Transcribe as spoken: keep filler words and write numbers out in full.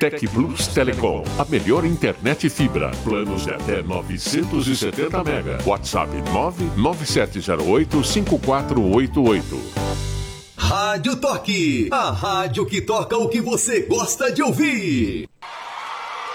Tec Plus Telecom, a melhor internet fibra. Planos de até novecentos e setenta mega. WhatsApp nove nove sete zero oito cinco quatro oito oito. Rádio Toque, a rádio que toca o que você gosta de ouvir.